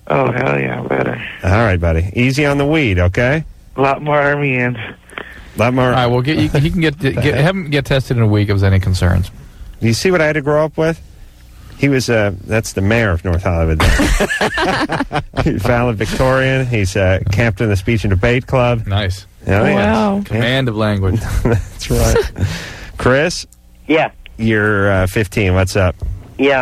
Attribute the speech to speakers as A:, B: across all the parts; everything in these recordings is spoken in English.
A: Oh, hell yeah, better.
B: All right, buddy. Easy on the weed, okay?
A: A lot more Army ends.
B: A lot more.
C: All right, well, he can have him get tested in a week if there's any concerns.
B: Do you see what I had to grow up with? He was, that's the mayor of North Hollywood. He's valedictorian. He's captain of the speech and debate club.
C: Nice.
B: Oh,
D: wow.
B: Yes.
C: Command of language.
B: That's right. Chris?
E: Yeah.
B: You're 15. What's up?
E: Yeah,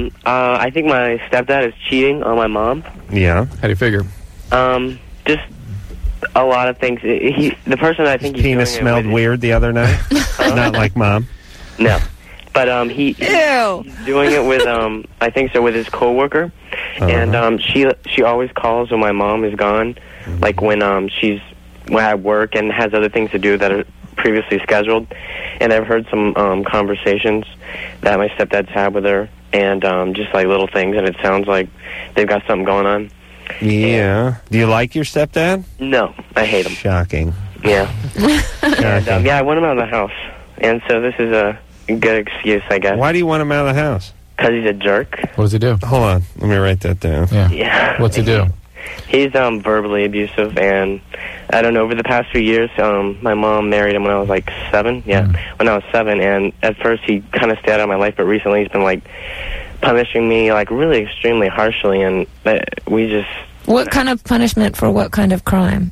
E: I think my stepdad is cheating on my mom.
B: Yeah.
C: How do you figure?
E: Just a lot of things. The person I think
B: His penis smelled weird the other night? Not like Mom?
E: No. But he's doing it with, I think so, with his coworker. And she always calls when my mom is gone, like when she's at work and has other things to do that are previously scheduled. And I've heard some conversations that my stepdad's had with her, and just like little things, and it sounds like they've got something going on.
B: Yeah. Do you like your stepdad?
E: No, I hate him.
B: Shocking.
E: Yeah.
B: Shocking.
E: And, yeah, I want him out of the house. And so this is a good excuse, I guess.
B: Why do you want him out of the house?
E: Because he's a jerk.
C: What does he do?
B: Hold on. Let me write that down.
E: Yeah.
C: What's he do?
E: He's verbally abusive, and I don't know, over the past few years, my mom married him when I was like 7. Yeah, when I was 7, and at first he kind of stayed out of my life, but recently he's been like punishing me like really extremely harshly, and we just...
D: What kind of punishment for what kind of crime?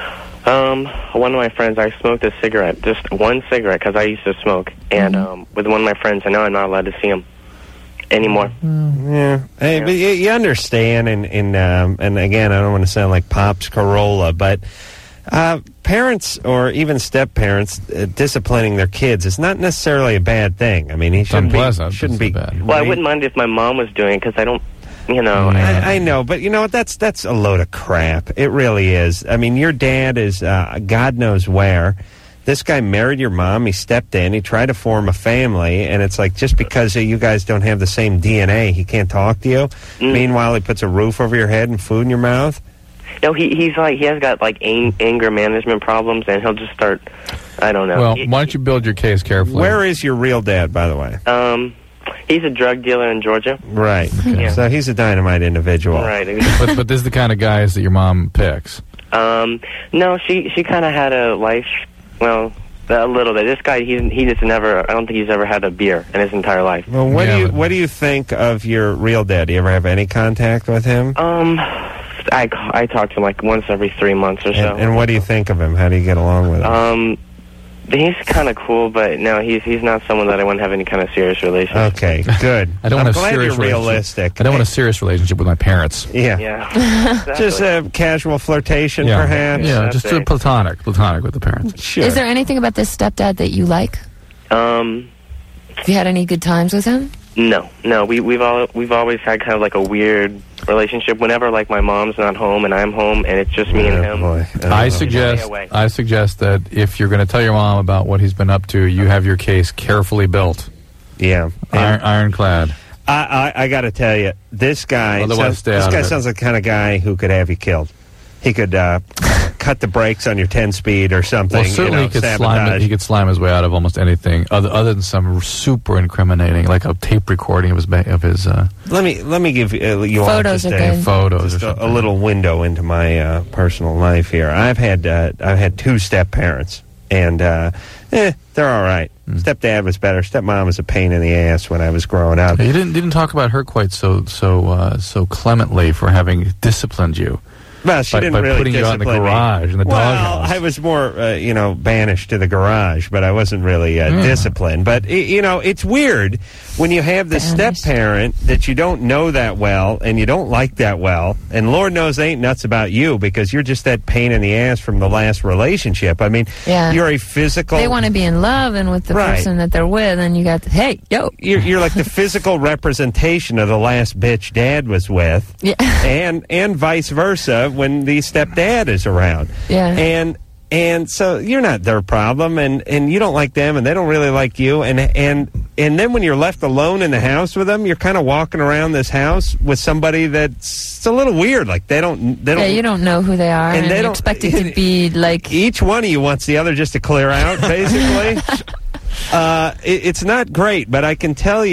E: One of my friends, I smoked a cigarette, just one cigarette, because I used to smoke, and with one of my friends, and now I'm not allowed to see him anymore.
B: Yeah. Hey, but you understand, and again, I don't want to sound like Pops Corolla, but parents or even step-parents disciplining their kids is not necessarily a bad thing. I mean, he shouldn't be bad.
E: Well, I wouldn't mind if my mom was doing it, because I don't, you know...
B: I know, but you know what? That's a load of crap. It really is. I mean, your dad is God knows where. This guy married your mom. He stepped in. He tried to form a family, and it's like just because you guys don't have the same DNA, he can't talk to you. Meanwhile, he puts a roof over your head and food in your mouth.
E: No, he's like, he has got like anger management problems, and he'll just start, I don't know.
C: Well, why don't you build your case carefully?
B: Where is your real dad, by the way?
E: He's a drug dealer in Georgia.
B: Right.
E: Yeah.
B: So he's a dynamite individual.
E: Right.
C: but this is the kind of guys that your mom picks.
E: No, she kind of had a life. Well, a little bit. This guy, he just never. I don't think he's ever had a beer in his entire life.
B: Well, what do you think of your real dad? Do you ever have any contact with him?
E: I talk to him like once every 3 months or so.
B: And what do you think of him? How do you get along with him?
E: He's kind of cool, but no, he's not someone that I want to have any kind of serious relationship.
B: Okay, good.
C: I don't
B: I'm
C: want a
B: glad
C: serious
B: you're realistic.
C: I don't want a serious relationship with my parents.
B: Yeah.
E: Exactly.
B: Just a casual flirtation, perhaps.
C: Yeah, just platonic with the parents.
B: Sure.
D: Is there anything about this stepdad that you like? Have you had any good times with him?
E: No. We've always had kind of like a weird relationship. Whenever like my mom's not home and I'm home, and it's just me and him.
B: Boy.
C: I suggest that if you're going to tell your mom about what he's been up to, you have your case carefully built.
B: Yeah,
C: ironclad.
B: I got to tell you, this guy sounds like the kind of guy who could have you killed. He could cut the brakes on your 10-speed or something.
C: Well, certainly he could slime his way out of almost anything, other than some super incriminating, like a tape recording of his.
B: Let me give you all
D: Photos
B: just a little window into my personal life here. I've had two step parents, and they're all right. Stepdad was better. Stepmom was a pain in the ass when I was growing up.
C: You didn't talk about her quite so clemently for having disciplined you.
B: Well, she didn't really
C: putting you out in the garage, in the doghouse.
B: I was more, banished to the garage, but I wasn't really disciplined. But, it's weird when you have the step-parent that you don't know that well and you don't like that well, and Lord knows they ain't nuts about you because you're just that pain in the ass from the last relationship. I mean, you're a physical...
D: They want to be in love and with the person that they're with, and you got, hey, yo.
B: You're like the physical representation of the last bitch dad was with, and vice versa when the stepdad is around.
D: Yeah.
B: And so you're not their problem, and you don't like them, and they don't really like you, and then when you're left alone in the house with them, you're kind of walking around this house with somebody that's a little weird. Like they don't.
D: Yeah, you don't know who they are, and
B: they
D: you
B: don't
D: expect it to be like
B: each one of you wants the other just to clear out, basically. It's not great, but I can tell you,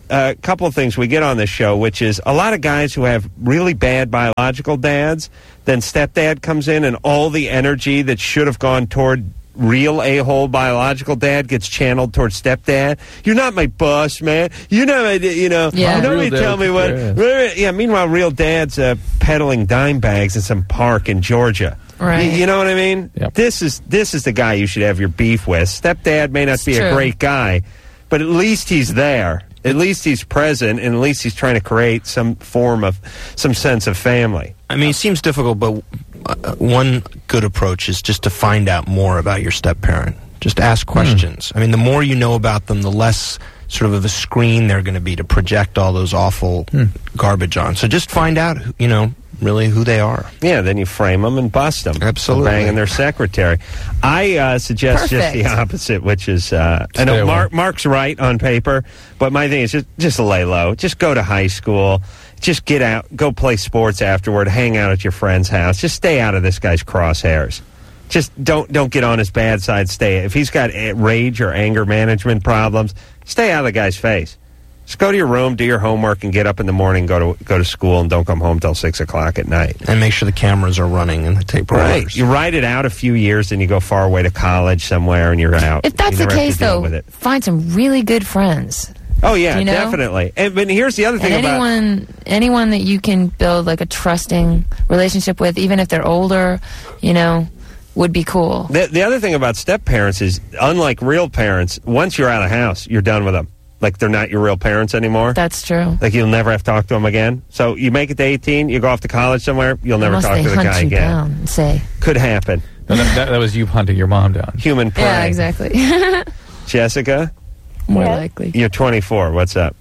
B: a couple of things we get on this show, which is a lot of guys who have really bad biological dads, then stepdad comes in and all the energy that should have gone toward real a-hole biological dad gets channeled towards stepdad. You're not my boss, man. You're not my, nobody tell me what. Yeah, meanwhile, real dad's peddling dime bags in some park in Georgia.
D: Right.
B: You know what I mean?
C: Yep.
B: This is the guy you should have your beef with. Stepdad may not be a great guy, but at least he's there. At least he's present, and at least he's trying to create some sense of family.
F: I mean, it seems difficult, but one good approach is just to find out more about your step-parent. Just ask questions. I mean, the more you know about them, the less sort of a screen they're going to be to project all those awful garbage on. So just find out, really who they are.
B: Yeah, then you frame them and bust them.
F: Absolutely.
B: Banging their secretary. I suggest just the opposite, which is, I know Mark's right on paper, but my thing is just lay low. Just go to high school. Just get out, go play sports afterward, hang out at your friend's house. Just stay out of this guy's crosshairs. Just don't get on his bad side. Stay. If he's got rage or anger management problems, stay out of the guy's face. Just go to your room, do your homework, and get up in the morning, go to school, and don't come home till 6 o'clock at night.
F: And make sure the cameras are running and the tape recorders.
B: Right. You ride it out a few years, and you go far away to college somewhere, and you're out.
D: If that's the case, though, find some really good friends.
B: Oh, yeah, definitely. But here's the other thing
D: anyone that you can build like a trusting relationship with, even if they're older, would be cool.
B: The other thing about step-parents is, unlike real parents, once you're out of the house, you're done with them. Like, they're not your real parents anymore.
D: That's true.
B: Like, you'll never have to talk to them again. So you make it to 18, you go off to college somewhere, you'll never talk to the guy again.
D: Down and say.
B: Could happen.
C: No, that was you hunting your mom down.
B: Human prey.
D: Yeah, exactly.
B: Jessica?
D: More likely.
B: You're 24. What's up?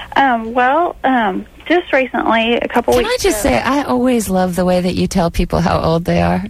G: Just recently, a couple weeks ago.
D: Can I just say, I always love the way that you tell people how old they are.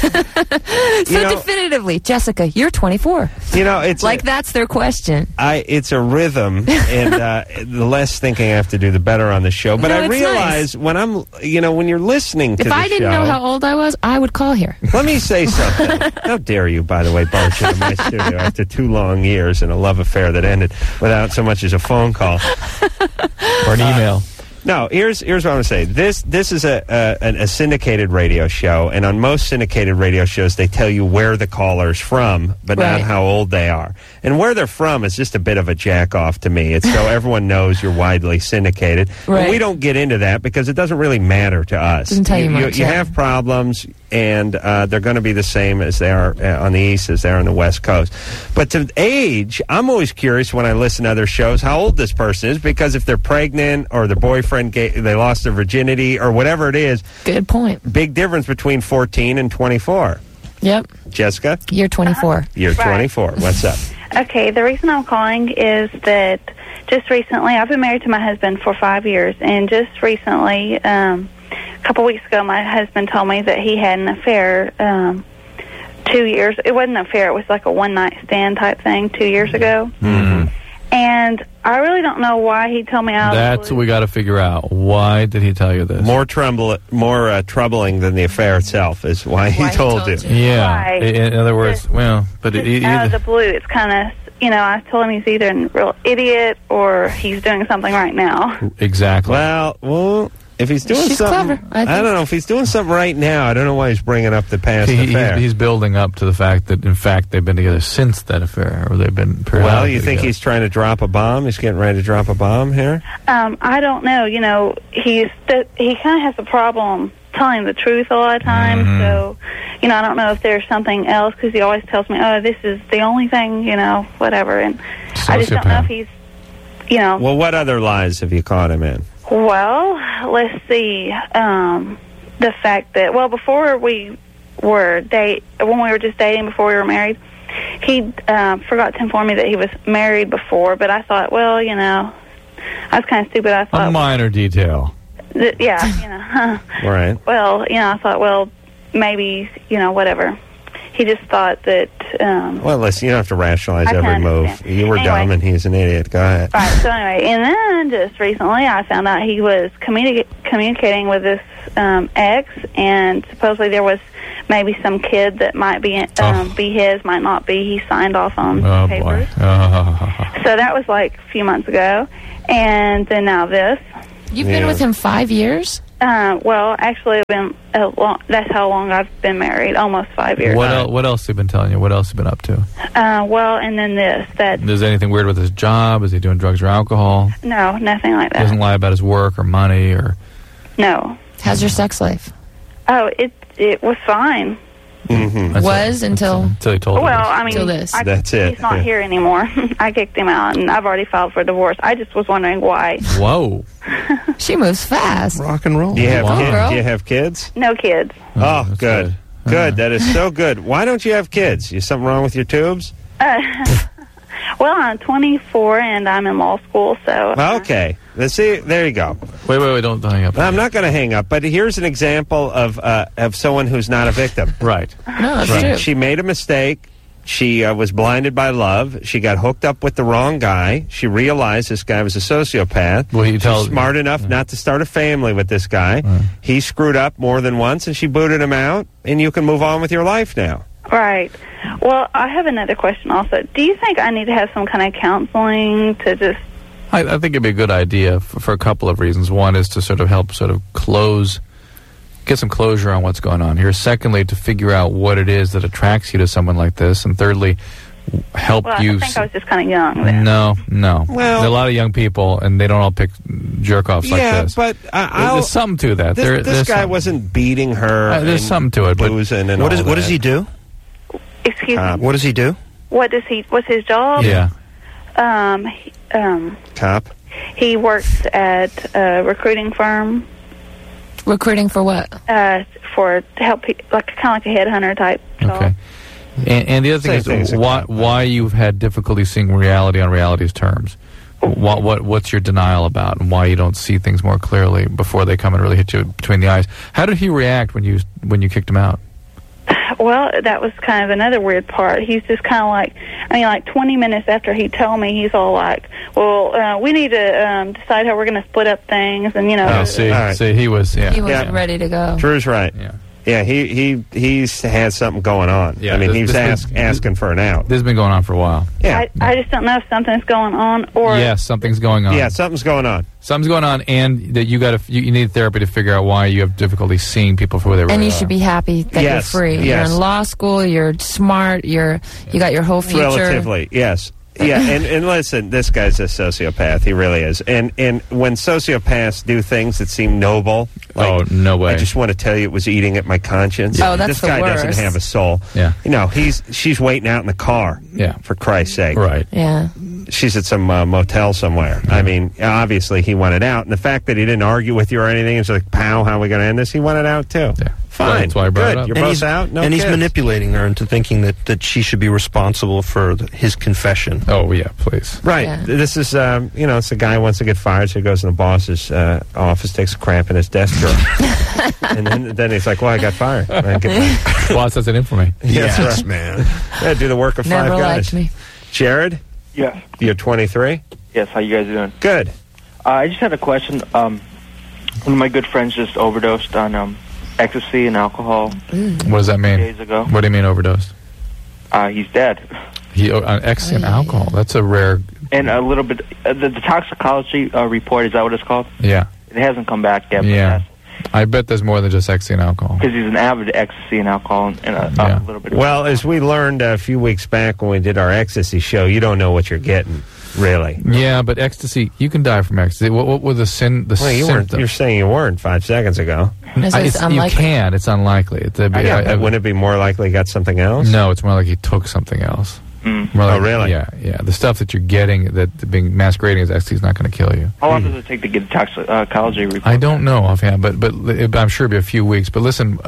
D: Definitively, Jessica, you're 24.
B: It's
D: like that's their question.
B: It's a rhythm, and the less thinking I have to do, the better on the show. But I realize when I'm, when you're listening to the show.
D: If I didn't know how old I was, I would call here.
B: Let me say something. How dare you, by the way, barge into my studio after 2 long years and a love affair that ended without so much as a phone call
C: or an email.
B: No, here's what I'm going to say. This is a syndicated radio show, and on most syndicated radio shows, they tell you where the caller's from, but not how old they are. And where they're from is just a bit of a jack-off to me. It's so everyone knows you're widely syndicated.
D: Right.
B: But we don't get into that because it doesn't really matter to us.
D: Doesn't tell you much.
B: You have problems, and they're going to be the same as they are on the East as they are on the West Coast. But to age, I'm always curious when I listen to other shows how old this person is, because if they're pregnant or their boyfriend they lost their virginity or whatever it is.
D: Good point.
B: Big difference between 14 and 24.
D: Yep.
B: Jessica?
D: You're 24.
B: You're 24. What's up?
G: Okay, the reason I'm calling is that just recently, I've been married to my husband for 5 years, and just recently, a couple weeks ago, my husband told me that he had an affair 2 years. It wasn't an affair. It was like a one-night stand type thing 2 years ago.
B: Mm-hmm.
G: And I really don't know why he told me out.
C: That's what we got to figure out. Why did he tell you this?
B: More troubling than the affair itself is why he told you.
C: Yeah.
G: Right.
C: In other words, out
G: of the blue, it's kind of, I told him he's either a real idiot or he's doing something right now.
C: Exactly.
B: Well, if he's doing something,
D: clever.
B: I don't know. If he's doing something right now, I don't know why he's bringing up the past affair.
C: He's building up to the fact that, in fact, they've been together since that affair, or they've been periodically
B: Well, you think
C: together.
B: he's trying to drop a bomb? He's getting ready to drop a bomb here?
G: I don't know. He kind of has a problem telling the truth a lot of times.
C: Mm-hmm.
G: So, I don't know if there's something else, because he always tells me, oh, this is the only thing, whatever. And I just don't know if he's,
B: Well, what other lies have you caught him in?
G: Well, let's see. The fact that, before we were when we were just dating before we were married, he forgot to inform me that he was married before. But I thought, I was kind of stupid. I thought
C: a minor detail.
B: Right.
G: Well, I thought, maybe, whatever. He just thought that...
B: well, listen, you don't have to rationalize every move.
G: Understand.
B: You were dumb and he's an idiot. Go ahead.
G: Right, so anyway, and then just recently I found out he was communicating with this ex, and supposedly there was maybe some kid that might be his, might not be. He signed off on papers.
C: Boy.
G: So that was like a few months ago. And then now this.
D: You've been with him 5 years?
G: Well, actually, that's how long I've been married, almost 5 years.
C: What else have you been telling you? What else have you been up to?
G: Well, and then this.
C: Is there anything weird with his job? Is he doing drugs or alcohol?
G: No, nothing like that.
C: He doesn't lie about his work or money or...
G: No.
D: How's your sex life?
G: Oh, it was fine.
B: Mm-hmm.
C: Until he told
G: Well,
C: us.
G: I mean,
B: that's it.
G: He's not here anymore. I kicked him out, and I've already filed for divorce. I just was wondering why.
C: Whoa.
D: She moves fast.
F: Rock and roll.
B: Do you have kids?
D: Girl.
B: Do you have kids?
G: No kids.
B: Oh, good. Good. That is so good. Why don't you have kids? Is something wrong with your tubes?
G: Well, I'm 24 and I'm in law school, so...
B: Okay. Let's see. There you go.
C: Wait, don't hang up.
B: I'm not going to hang up, but here's an example of someone who's not a victim.
C: Right.
D: No, that's true.
B: She made a mistake. She was blinded by love. She got hooked up with the wrong guy. She realized this guy was a sociopath.
C: Well,
B: She's smart enough not to start a family with this guy. He screwed up more than once, and she booted him out, and you can move on with your life now.
G: Right. Well, I have another question also. Do you think I need to have some kind of counseling to just...
C: I think it'd be a good idea for a couple of reasons. One is to sort of help get some closure on what's going on here. Secondly, to figure out what it is that attracts you to someone like this. And thirdly, help you...
G: I think I was just kind of young then.
C: No.
B: Well,
C: there are a lot of young people, and they don't all pick jerk-offs like this.
B: Yeah, but
C: there's something to that.
B: This guy wasn't beating her.
C: There's something to it.
B: Boozing and
F: what does he do?
G: Excuse me?
F: What does he do?
G: What's his job?
C: Yeah.
B: Cop?
G: He works at a recruiting firm.
D: Recruiting for what?
G: For to help kind of like a headhunter type job.
C: Okay. And the other thing is why you've had difficulty seeing reality on reality's terms. What's your denial about, and why you don't see things more clearly before they come and really hit you between the eyes? How did he react when you kicked him out?
G: Well, that was kind of another weird part. He's just kind of like 20 minutes after he told me, he's all like, well, we need to decide how we're going to split up things, and, you know.
C: Oh, see, he was,
D: He was ready to go.
B: Drew's right. Yeah, he's had something going on.
C: Yeah,
B: I mean, he's asking for an out.
C: This has been going on for a while.
B: Yeah.
G: I just don't know if something's going on or...
C: Yes, something's going on.
B: Yeah, something's going on.
C: Something's going on, and that you need therapy to figure out why you have difficulty seeing people for who they really are.
D: And you should be happy that you're free. You're in law school, you're smart, you got your whole future.
B: Relatively, yes. Yeah, and listen, this guy's a sociopath. He really is. And when sociopaths do things that seem noble, like,
C: no way.
B: I just want to tell you it was eating at my conscience.
D: Oh, that's
B: this guy doesn't have a soul.
C: Yeah.
B: You know, she's waiting out in the car.
C: Yeah.
B: For Christ's sake.
C: Right.
D: Yeah.
B: She's at some motel somewhere. I mean, obviously he wanted out. And the fact that he didn't argue with you or anything, it's like, pow, how are we going to end this? He wanted out too.
C: Yeah.
B: Fine.
C: That's why I brought it up.
B: You're both out? No
F: and
B: kids.
F: he's manipulating her into thinking that she should be responsible for his confession.
C: Oh, yeah, please.
B: Right.
D: Yeah.
B: This is, it's a guy who wants to get fired, so he goes in the boss's office, takes a crap in his desk drawer. and then he's like, well, I got fired. I get
C: Boss has it in for me.
B: Yes,
F: Yes,
B: right.
F: man.
B: Yeah, do the work of
D: Never
B: five guys.
D: liked me.
B: Jared,
H: Yes.
B: you're 23?
H: Yes, how you guys doing?
B: Good.
H: I just had a question. One of my good friends just overdosed on ecstasy and alcohol
C: What does that mean?
H: days ago.
C: What do you mean overdosed?
H: He's dead.
C: On ecstasy and alcohol. That's a rare...
H: And a little bit... the toxicology report, is that what it's called?
C: Yeah.
H: It hasn't come back yet.
C: Yeah. I bet there's more than just ecstasy and alcohol.
H: Because he's an avid ecstasy and alcohol and a little bit...
B: Well, as we learned a few weeks back when we did our ecstasy show, you don't know what you're getting, really.
C: Yeah, but ecstasy, you can die from ecstasy. What were the symptoms?
B: You're saying you weren't 5 seconds ago.
D: It's unlikely.
C: You can. It's unlikely.
B: Wouldn't it be more likely he got something else?
C: No, it's more like he took something else.
H: Mm.
C: More like,
B: really?
C: Yeah. The stuff that you're getting, that being masquerading as ecstasy, is not going to kill you.
H: How long does it take to get a toxicology report?
C: I don't know offhand, but I'm sure it'll be a few weeks. But listen,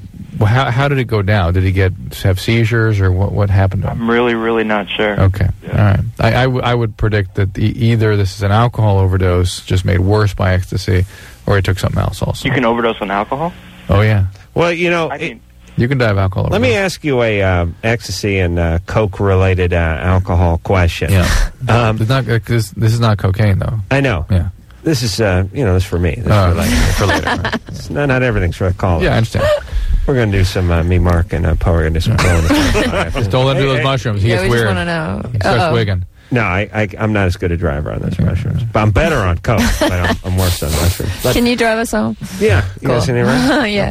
C: how did it go down? Did he have seizures, or what happened to him?
H: I'm really, really not sure.
C: Okay,
H: Yeah.
C: all right. I would predict that either this is an alcohol overdose, just made worse by ecstasy, or he took something else also.
H: You can overdose on alcohol?
C: Oh, yeah.
B: Well,
C: You can die of alcohol overdose.
B: let me ask you a ecstasy and coke-related alcohol question.
C: Yeah. This is not cocaine, though.
B: I know.
C: Yeah.
B: This is, this is for me. This is for later.
C: For later. Right.
B: Not everything's for college.
C: Yeah, I understand.
B: We're going to do some, me, Mark, and Poe are going to do some pulling.
C: Just don't let him do those mushrooms. He gets
D: we
C: weird.
D: just want to know.
C: He starts wigging.
B: No, I'm not as good a driver on those mushrooms. But I'm better on coke. But I'm worse on mushrooms. But,
D: Can you drive us home?
B: Yeah. You guys any around?
D: Yeah.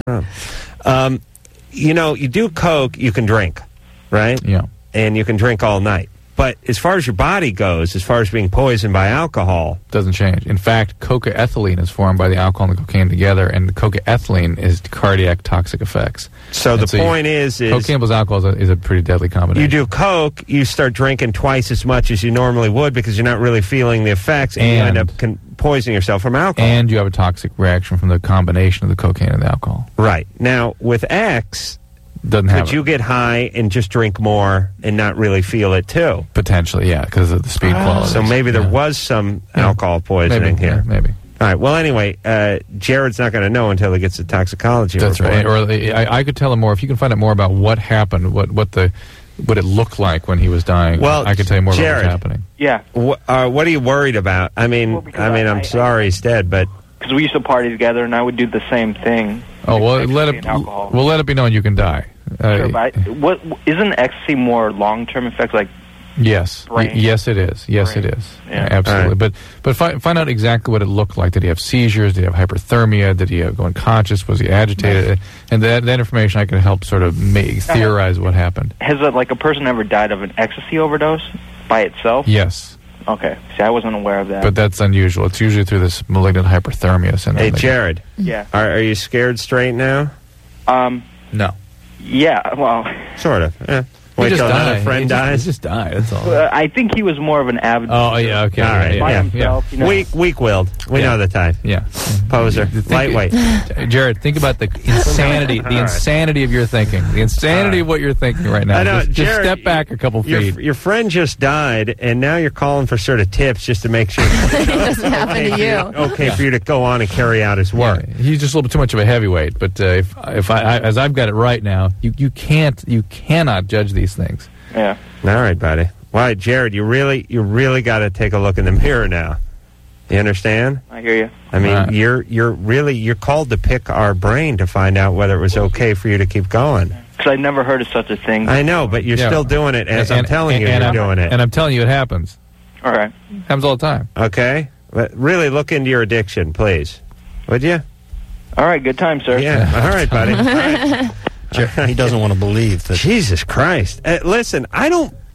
B: You know, you do coke, you can drink, right?
C: Yeah.
B: And you can drink all night. But as far as your body goes, as far as being poisoned by alcohol,
C: doesn't change. In fact, cocaethylene is formed by the alcohol and the cocaine together, and the cocaethylene is cardiac toxic effects.
B: So the point is
C: cocaine plus alcohol is a pretty deadly combination.
B: You do coke, you start drinking twice as much as you normally would because you're not really feeling the effects, and you end up poisoning yourself from alcohol.
C: And you have a toxic reaction from the combination of the cocaine and the alcohol.
B: Right. Now, with X,
C: could
B: you get high and just drink more and not really feel it too?
C: Potentially, yeah, because of the speed quality.
B: So maybe there was some alcohol poisoning here.
C: Yeah, maybe.
B: All right. Well, anyway, Jared's not going to know until he gets the toxicology report.
C: That's right. Or I could tell him more if you can find out more about what happened, what it looked like when he was dying.
B: Well,
C: I could tell you more
B: Jared,
C: about what's happening.
H: Yeah.
B: What are you worried about? I mean, I'm sorry he's dead, but
H: because we used to party together, and I would do the same thing.
C: Oh well, let it be known you can die.
H: Sure, but what isn't ecstasy more long-term effects like?
C: Yes, yes, it is. Yes, it is.
H: Yeah.
C: Absolutely. Right. But find out exactly what it looked like. Did he have seizures? Did he have hyperthermia? Did he go unconscious? Was he agitated? Right. And that information I can help sort of theorize what happened.
H: Has a person ever died of an ecstasy overdose by itself?
C: Yes.
H: Okay. See, I wasn't aware of that.
C: But that's unusual. It's usually through this malignant hyperthermia syndrome.
B: Hey, Jared.
H: Yeah.
B: Are you scared straight now?
C: No.
H: Yeah, well...
B: Sort of, yeah. Wait till another friend dies?
C: He just died, that's all.
H: I think he was more of an avid...
C: Oh, yeah, okay.
B: All right,
H: by himself, you know.
B: Weak-willed. We know the type.
C: Yeah.
B: Poser. Lightweight.
C: Jared, think about the insanity insanity of your thinking. The insanity of what you're thinking right now.
B: I know,
C: just
B: Jared,
C: step back a couple feet.
B: Your friend just died, and now you're calling for sort of tips just to make sure
D: it doesn't happen to you.
B: Okay, for you to go on and carry out his work.
C: Yeah, he's just a little bit too much of a heavyweight, but if I as I've got it right now, you cannot judge these things.
H: Yeah.
B: All right, buddy. Why, Jared, you really got to take a look in the mirror now. You understand?
H: I hear you.
B: I mean, you're called to pick our brain to find out whether it was okay for you to keep going.
H: Because I'd never heard of such a thing.
B: I know, but you're still doing it as I'm telling you you're doing it.
C: And I'm telling you it happens.
H: All right.
C: Happens all the time.
B: Okay? But really look into your addiction, please. Would you?
H: All right, good time, sir.
B: Yeah. All right, buddy. All right.
F: He doesn't want to believe that.
B: Jesus Christ. Listen, I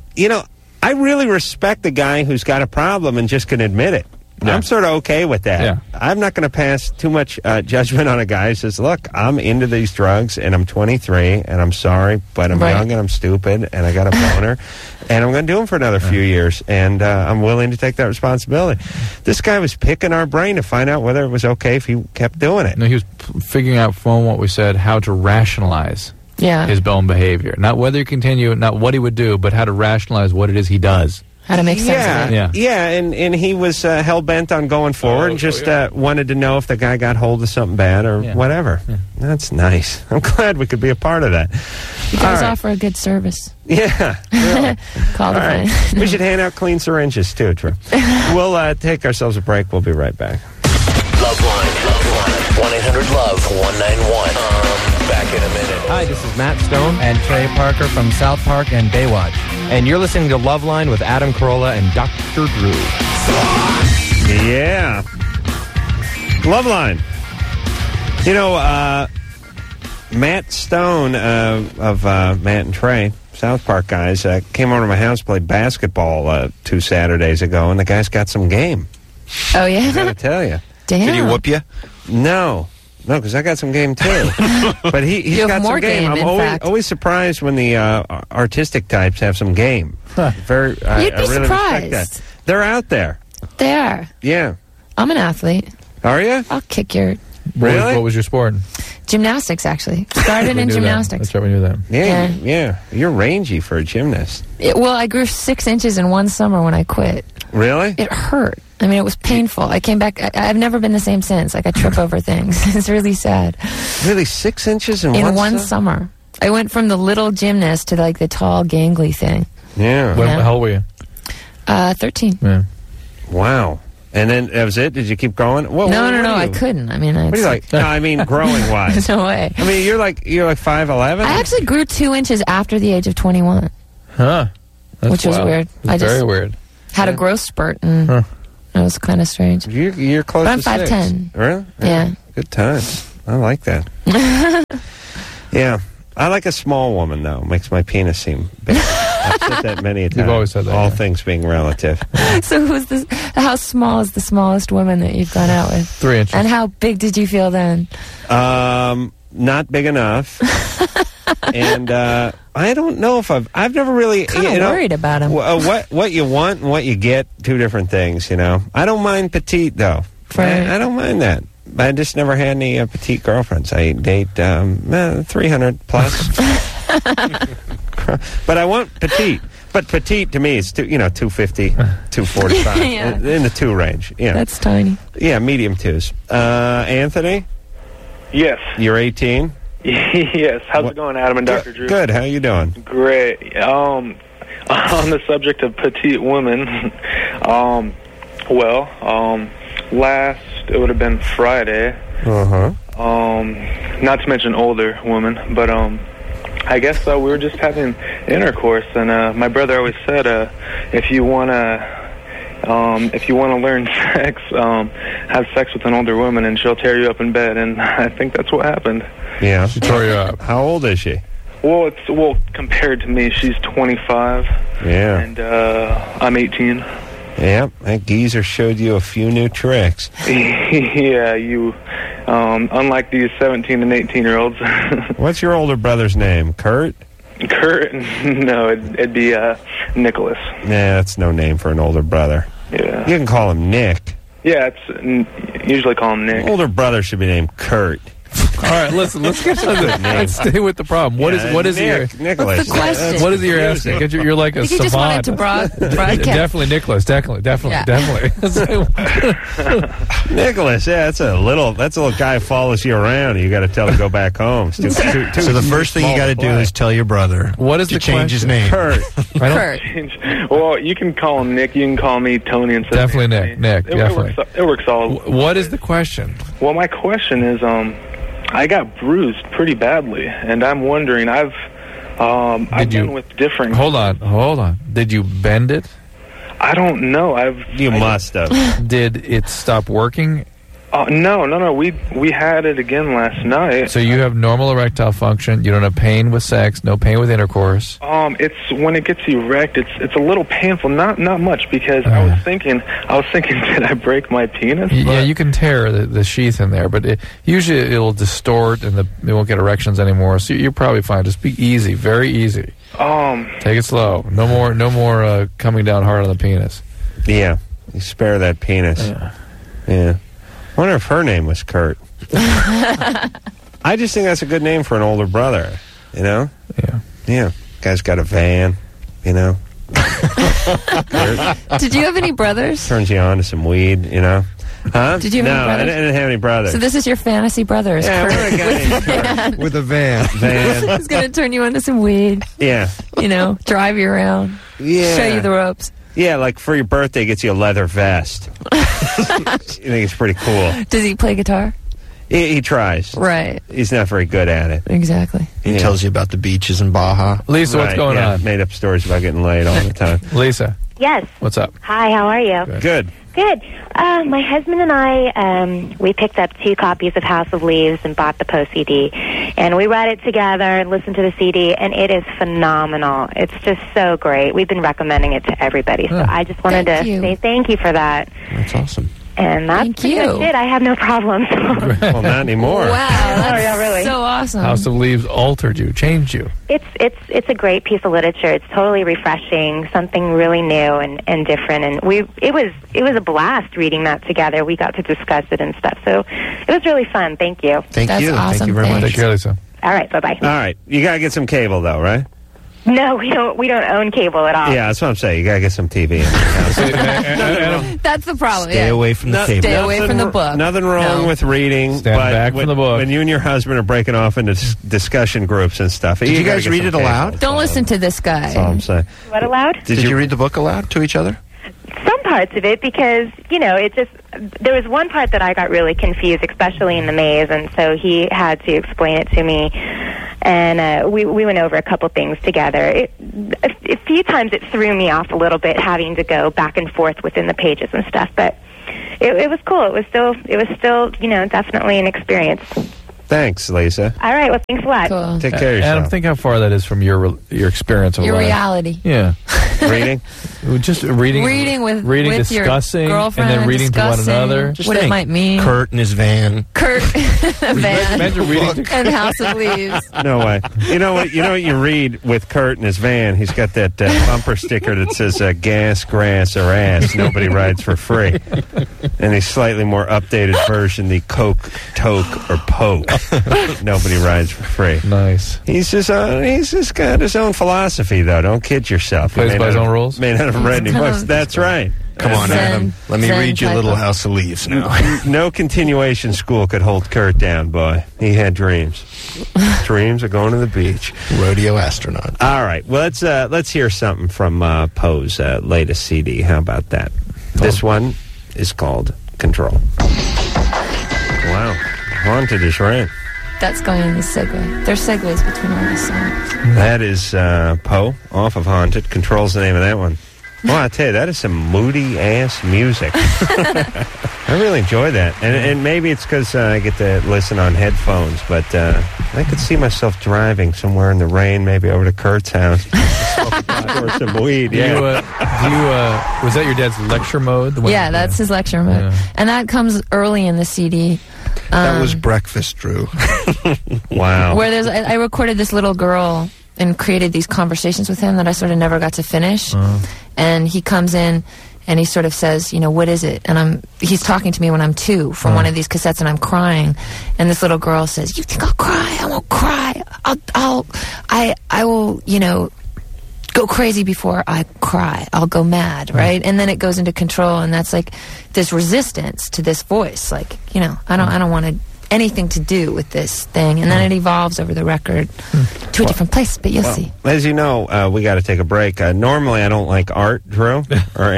B: really respect the guy who's got a problem and just can admit it. Yeah. I'm sort of okay with that. Yeah. I'm not going to pass too much judgment on a guy who says, look, I'm into these drugs and I'm 23 and I'm sorry, but I'm young and I'm stupid and I got a boner and I'm going to do them for another few years and I'm willing to take that responsibility. This guy was picking our brain to find out whether it was okay if he kept doing it.
C: No, he was figuring out from what we said how to rationalize his own behavior. Not whether he continue, not what he would do, but how to rationalize what it is he does.
D: How to make sense of it.
B: Yeah, and he was hell-bent on going forward and just wanted to know if the guy got hold of something bad or whatever. Yeah. That's nice. I'm glad we could be a part of that.
D: He does offer a good service.
B: Yeah. Really.
D: Call the phone.
B: We should hand out clean syringes, too, Drew. We'll take ourselves a break. We'll be right back.
I: Loveline. 1-800-LOVE-191. Back in a minute.
J: Hi, this is Matt Stone and Trey Parker from South Park and Baywatch. And you're listening to Loveline with Adam Carolla and Dr. Drew.
B: Yeah. Loveline. You know, Matt Stone of Matt and Trey, South Park guys, came over to my house, played basketball 2 Saturdays ago, and the guy's got some game.
D: Oh, yeah?
B: I gotta tell you.
D: Damn.
F: Did he whoop you?
B: No, because I got some game too. But he's got some game. I'm always surprised when the artistic types have some game.
D: You'd be
B: really
D: surprised.
B: That. They're out there.
D: They are.
B: Yeah.
D: I'm an athlete.
B: Are you?
D: I'll kick your...
B: Really?
C: What was your sport?
D: Gymnastics, actually. Started in gymnastics.
C: That's right, we knew that.
B: Yeah. You're rangy for a gymnast.
D: Well, I grew 6 inches in one summer when I quit.
B: Really?
D: It hurt. I mean, it was painful. I came back. I've never been the same since. Like, I trip over things. It's really sad.
B: Really? 6 inches in
D: one summer? I went from the little gymnast to, like, the tall, gangly thing.
B: Yeah.
C: How old were you?
D: 13.
C: Yeah.
B: Wow. And then that was it? Did you keep going?
D: No, I couldn't. I mean,
B: what do you like? No, I mean growing-wise.
D: No way.
B: I mean, you're like 5'11"?
D: I actually grew 2 inches after the age of 21.
C: Huh.
D: Which was weird.
C: That's very weird.
D: Had a growth spurt, and it was kind of strange.
B: You're close
D: but
B: to
D: I'm
B: 6.
D: 5'10".
B: Really?
D: Yeah.
B: Good times. I like that. Yeah. I like a small woman, though. Makes my penis seem big. I've said that many times.
C: You've always said that.
B: All things being relative.
D: So who's this? How small is the smallest woman that you've gone out with?
C: 3 inches.
D: And how big did you feel then?
B: Not big enough. And I don't know if I've never really
D: kind of worried about him.
B: What you want and what you get, two different things. I don't mind petite though.
D: Right.
B: I don't mind that. I just never had any petite girlfriends. I date 300 plus. But I want petite. But petite to me is 250, 245
D: Yeah.
B: in the 2 range. Yeah,
D: that's tiny.
B: Yeah, medium 2s. Anthony,
K: Yes.
B: you're 18.
K: Yes. How's it going, Adam and Dr. Drew?
B: Good. How you doing?
K: Great. On the subject of petite women, last, it would have been Friday. Not to mention older women, but I guess we were just having intercourse, and my brother always said, if you want to learn sex, have sex with an older woman, and she'll tear you up in bed. And I think that's what happened.
B: Yeah,
C: she tore you up.
B: How old is she?
K: Well, compared to me, she's 25.
B: Yeah,
K: and I'm 18.
B: Yeah, that geezer showed you a few new tricks.
K: Yeah, you. Unlike these 17 and 18-year-olds.
B: What's your older brother's name? Kurt?
K: Kurt? No, it'd be Nicholas.
B: Nah, that's no name for an older brother.
K: Yeah.
B: You can call him Nick.
K: Yeah, usually call him Nick.
B: Older brother should be named Kurt.
C: All right, listen. Let's get to let's stay with the problem. What is
B: Nicholas?
D: What's the question?
C: What is your asking? You're like a
D: he
C: savant.
D: just wanted to broadcast.
C: Definitely Nicholas. Definitely.
B: Nicholas, yeah, that's a little guy follows you around. And you got to tell him to go back home.
F: So the first thing you got to do is tell your brother.
C: What is
F: to
C: the
F: change his
C: question?
F: name?
B: Kurt.
D: Kurt.
K: Well, you can call him Nick. You can call me Tony. And
C: definitely Nick. Definitely.
K: It works all.
C: What is the question?
K: Well, my question is, I got bruised pretty badly, and I'm wondering. I've been with different.
C: Hold on. Did you bend it?
K: I don't know.
B: You must have.
C: Did it stop working?
K: No. We had it again last night.
C: So you have normal erectile function. You don't have pain with sex. No pain with intercourse.
K: It's when it gets erect. It's a little painful. Not much because I was thinking, did I break my penis?
C: Yeah, you can tear the sheath in there, but usually it'll distort and you won't get erections anymore. So you're probably fine. Just be easy, very easy. Take it slow. No more coming down hard on the penis.
B: Yeah, you spare that penis. Yeah. I wonder if her name was Kurt. I just think that's a good name for an older brother,
C: Yeah.
B: Yeah. Guy's got a van, Kurt.
D: Did you have any brothers?
B: Turns you on to some weed, Huh?
D: Did you have any brothers?
B: I didn't have any brothers.
D: So this is your fantasy brothers.
B: Yeah,
D: Kurt,
B: we're a guy named Kurt.
F: With a van.
D: He's going to turn you into some weed.
B: Yeah.
D: Drive you around.
B: Yeah.
D: Show you the ropes.
B: Yeah, like for your birthday, gets you a leather vest. You think it's pretty cool.
D: Does he play guitar?
B: He tries.
D: Right.
B: He's not very good at it.
D: Exactly.
F: He tells you about the beaches in Baja.
C: Lisa, what's going on?
B: Made up stories about getting laid all the time.
C: Lisa.
L: Yes.
C: What's up?
L: Hi, how are you?
B: Good.
L: Good. My husband and I, we picked up 2 copies of House of Leaves and bought the Post CD. And we read it together and listened to the CD, and it is phenomenal. It's just so great. We've been recommending it to everybody. So I just wanted to say thank you for that.
F: That's awesome.
L: And that's pretty much it. I have no problems.
B: Well, not anymore.
D: Wow, that's
L: yeah, really.
D: so awesome.
C: House of Leaves altered you, changed you.
L: It's a great piece of literature. It's totally refreshing, something really new and different. And it was a blast reading that together. We got to discuss it and stuff. So it was really fun. Thank you.
D: That's awesome.
F: Thank you very much.
C: Take care, Lisa.
L: All right, bye-bye.
B: All right. You got to get some cable, though, right?
L: No, we don't own cable at all.
B: Yeah, that's what I'm saying. You got to get some TV in the house.
D: That's the problem.
F: Stay away from the cable.
D: Stay away from the book.
B: Nothing wrong with reading.
C: Stand back from the book.
B: When you and your husband are breaking off into discussion groups and stuff.
F: Did you guys read it aloud?
D: Don't listen to this guy.
B: That's all I'm saying.
L: What aloud?
F: Did you read the book aloud to each other?
L: Sometimes. parts of it because, there was one part that I got really confused, especially in the maze, and so he had to explain it to me. And we went over a couple things together. A few times it threw me off a little bit having to go back and forth within the pages and stuff, but it was cool. It was still, definitely an experience.
B: Thanks, Lisa.
L: All right. Well, thanks a lot.
D: Cool.
B: Take care of yourself.
C: Adam, think how far that is from your experience of
D: Your
C: life.
D: reality.
C: Yeah.
B: Reading?
C: Just reading
D: with
C: discussing,
D: your girlfriend,
C: and then reading to one another.
D: What it might mean.
F: Kurt in his van.
C: Imagine reading
D: and House of Leaves.
B: No way. You know what you read with Kurt in his van? He's got that bumper sticker that says gas, grass, or ass. Nobody rides for free. And a slightly more updated version, the Coke, Toke, or Poke. Nobody rides for free.
C: Nice.
B: He's just got his own philosophy, though. Don't kid yourself.
C: Plays by his own rules?
B: May not have read any books. That's right.
F: Come on, Adam. Let me read you Little House of Leaves now.
B: No continuation school could hold Kurt down, boy. He had dreams. Dreams of going to the beach.
F: Rodeo astronaut.
B: All right. Well, let's hear something from Poe's latest CD. How about that? This one is called Control. Wow. Haunted is right.
D: That's going in the segue. There's segues between all the songs.
B: That is Poe off of Haunted. Control's the name of that one. Well, I tell you, that is some moody-ass music. I really enjoy that. And maybe it's because I get to listen on headphones, but I could see myself driving somewhere in the rain, maybe over to Kurt's house. Or some weed, yeah.
C: Was that your dad's lecture mode?
D: Yeah, that's his lecture mode. Yeah. And that comes early in the CD.
F: That was breakfast, Drew.
B: Wow.
D: Where I recorded this little girl and created these conversations with him that I sort of never got to finish. And he comes in and he sort of says, what is it? And he's talking to me when I'm 2 from one of these cassettes, and I'm crying. And this little girl says, "You think I'll cry? I won't cry. I will, go crazy before I cry. I'll go mad," right? And then it goes into Control, and that's like this resistance to this voice. Like, I don't want anything to do with this thing. And then it evolves over the record to a different place, but you'll see.
B: As you know, we got to take a break. Normally, I don't like art, Drew, or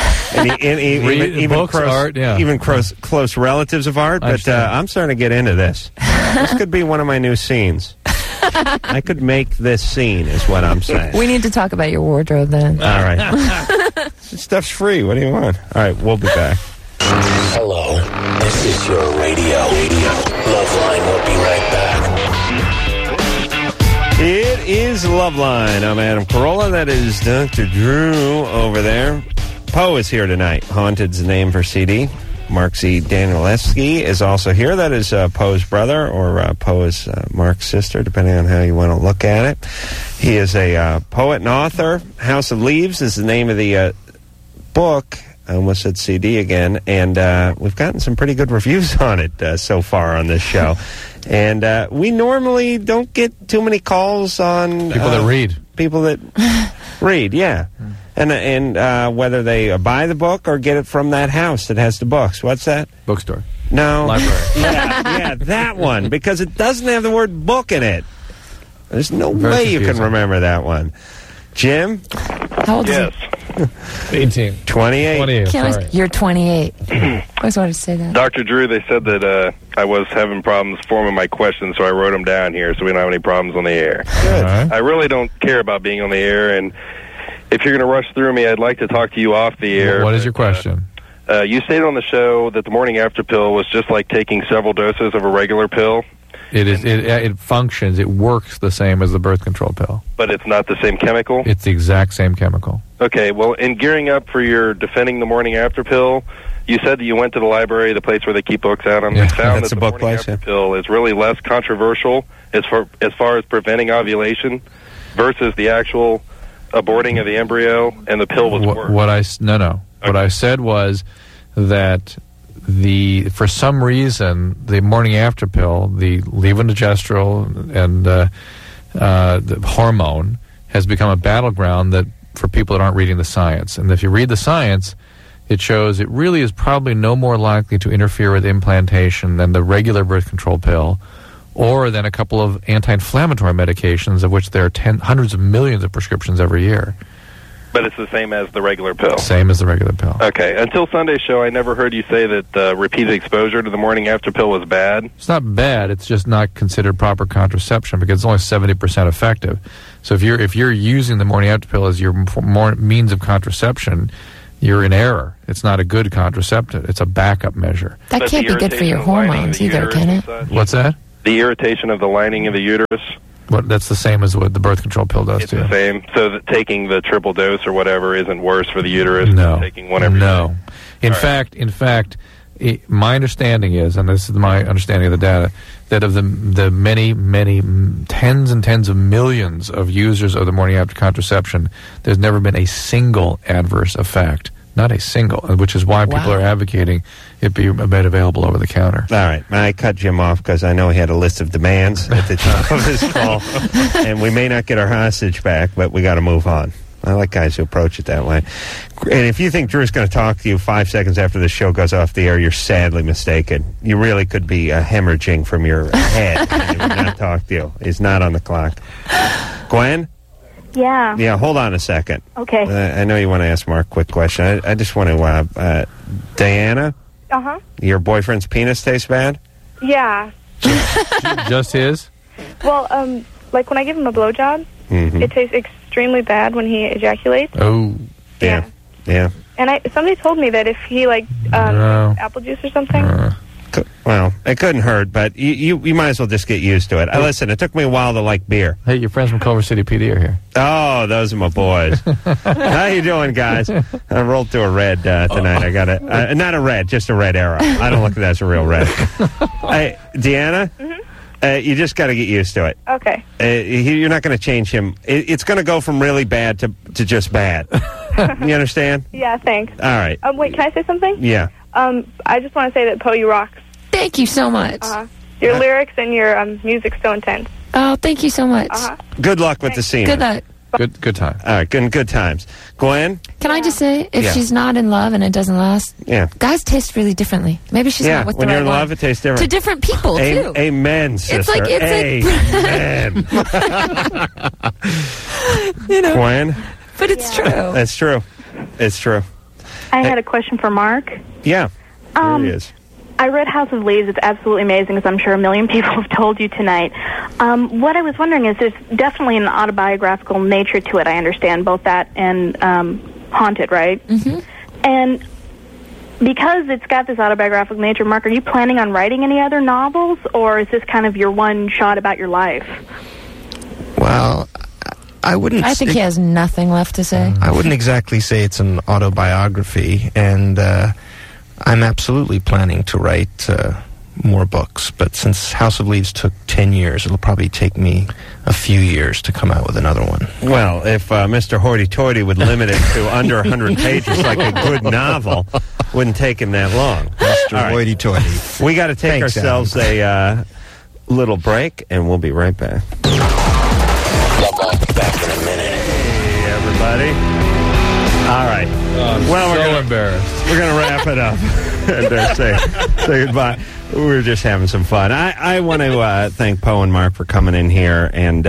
B: even
C: books,
B: close,
C: art, yeah.
B: even close relatives of art. But I'm starting to get into this. This could be one of my new scenes. I could make this scene, is what I'm saying.
D: We need to talk about your wardrobe then.
B: All right. This stuff's free. What do you want? All right, we'll be back.
I: Hello, this is your radio. Loveline will be right back.
B: It is Loveline. I'm Adam Carolla. That is Dr. Drew over there. Poe is here tonight. Haunted's the name for CD. Mark C. Danielewski is also here. That is Poe's brother, or Poe is Mark's sister, depending on how you want to look at it. He is a poet and author. House of Leaves is the name of the book. I almost said CD again. And we've gotten some pretty good reviews on it so far on this show. And we normally don't get too many calls on...
C: People that read.
B: People that read, yeah. And whether they buy the book or get it from that house that has the books. What's that?
C: Bookstore.
B: No.
C: Library.
B: Yeah, that one. Because it doesn't have the word book in it. There's no way you can remember that one. Jim?
D: How old is he?
C: 18.
B: 28.
D: You're 28. I always wanted to say that.
M: Dr. Drew, they said that I was having problems forming my questions, so I wrote them down here so we don't have any problems on the air.
B: Good.
M: I really don't care about being on the air, and if you're going to rush through me, I'd like to talk to you off the air.
C: What is your question?
M: You stated on the show that the morning after pill was just like taking several doses of a regular pill.
C: It is. It functions. It works the same as the birth control pill.
M: But it's not the same chemical?
C: It's the exact same chemical.
M: Okay, well, in gearing up for your defending the morning after pill, you said that you went to the library, the place where they keep books out, and found that the morning after pill is really less controversial as far as preventing ovulation versus the actual aborting of the embryo, and the pill was worse.
C: Okay. What I said was that for some reason, the morning after pill, the levonorgestrel and the hormone has become a battleground that for people that aren't reading the science. And if you read the science, it shows it really is probably no more likely to interfere with implantation than the regular birth control pill, or than a couple of anti-inflammatory medications, of which there are hundreds of millions of prescriptions every year.
M: But it's the same as the regular pill?
C: Same as the regular pill.
M: Okay. Until Sunday's show, I never heard you say that repeated exposure to the morning after pill was bad.
C: It's not bad. It's just not considered proper contraception because it's only 70% effective. So if you're using the morning after pill as your means of contraception, you're in error. It's not a good contraceptive. It's a backup measure.
D: That can't be good for your hormones either, can it?
C: What's that?
M: The irritation of the lining of the uterus.
C: That's the same as what the birth control pill does, too.
M: It's the same. So that taking the triple dose or whatever isn't worse for the uterus than taking one every day?
C: In fact, my understanding is, and this is my understanding of the data, that of the many, many tens and tens of millions of users of the morning after contraception, there's never been a single adverse effect. Not a single, which is why people are advocating it be made available over the counter.
B: All right. I cut Jim off because I know he had a list of demands at the top of his call. And we may not get our hostage back, but we got to move on. I like guys who approach it that way. And if you think Drew's going to talk to you 5 seconds after the show goes off the air, you're sadly mistaken. You really could be hemorrhaging from your head and he would not talk to you. He's not on the clock. Gwen?
N: Yeah.
B: Yeah, hold on a second.
N: Okay.
B: I know you want to ask Mark a quick question. I just want to, Diana?
N: Uh-huh.
B: Your boyfriend's penis tastes bad?
N: Yeah.
C: Just his?
N: Well, like when I give him a blowjob, it tastes extremely bad when he ejaculates.
C: Oh.
B: Yeah. Yeah.
N: And somebody told me that if he, apple juice or something...
B: Well, it couldn't hurt, but you might as well just get used to it. Listen, it took me a while to like beer.
C: Hey, your friends from Culver City PD are here.
B: Oh, those are my boys. How you doing, guys? I rolled through a red tonight. I got it. Not a red, just a red arrow. I don't look at that as a real red. Hey, Deanna, you just got to get used to it.
N: Okay.
B: You're not going to change him. It's going to go from really bad to just bad. You understand?
N: Yeah, thanks.
B: All right.
N: Wait, can I say something?
B: Yeah.
N: I just want to say that Poe, you rock.
D: Thank you so much.
N: Your lyrics and your music's so intense.
D: Oh, thank you so much.
B: Good luck with the scene.
D: Good luck.
C: Good time.
B: All right, good times. Gwen?
D: Can I just say, if she's not in love and it doesn't last, guys taste really differently. Maybe she's not with the
B: when
D: right
B: you're in
D: one.
B: love, it tastes different.
D: To different people, too.
B: Amen, sister. Amen.
D: You know.
B: Gwen?
D: But it's true.
B: That's true. It's true.
O: I had a question for Mark.
B: Yeah. There he is.
O: I read House of Leaves. It's absolutely amazing, as I'm sure a million people have told you tonight. What I was wondering is there's definitely an autobiographical nature to it. I understand both that and Haunted, right?
D: Mm-hmm.
O: And because it's got this autobiographical nature, Mark, are you planning on writing any other novels, or is this kind of your one shot about your life?
F: Well, I wouldn't...
D: I think he has nothing left to say.
F: I wouldn't exactly say it's an autobiography, and I'm absolutely planning to write more books, but since House of Leaves took 10 years, it'll probably take me a few years to come out with another one.
B: Well, if Mr. Hoity-Toity would limit it to under 100 pages like a good novel, wouldn't take him that long.
F: Mr. Hoity-Toity.
B: We got to take ourselves a little break, and we'll be right back.
I: Back in a minute.
B: Hey, everybody. All right.
C: We're embarrassed.
B: We're going to wrap it up and say goodbye. We were just having some fun. I want to thank Poe and Mark for coming in here and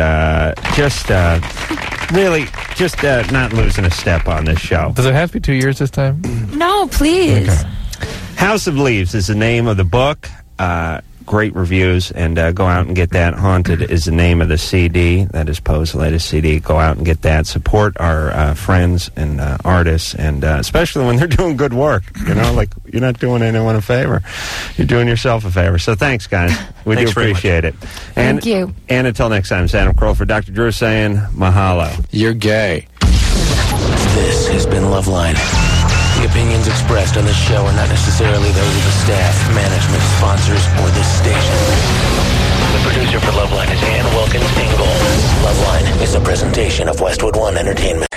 B: really not losing a step on this show.
C: Does it have to be 2 years this time?
D: No, please.
C: Okay.
B: House of Leaves is the name of the book. Great reviews, and go out and get that. Haunted is the name of the CD. That is Poe's latest CD. Go out and get that. Support our friends and artists, and especially when they're doing good work. You know, like you're not doing anyone a favor. You're doing yourself a favor. So thanks, guys. We do appreciate it. And,
D: Thank you.
B: And until next time, it's Adam Kroll for Dr. Drew saying mahalo.
C: You're gay.
I: This has been Loveline. The opinions expressed on this show are not necessarily those of the staff, management, sponsors, or this station. The producer for Loveline is Ann Wilkins Ingle. Loveline is a presentation of Westwood One Entertainment.